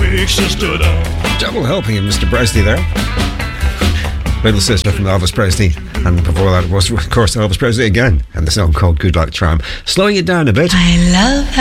Double helping of Mr. Presley there. Little Sister from Elvis Presley, and before that it was, of course, Elvis Presley again, and the song called Good Luck Charm. Slowing it down a bit. I love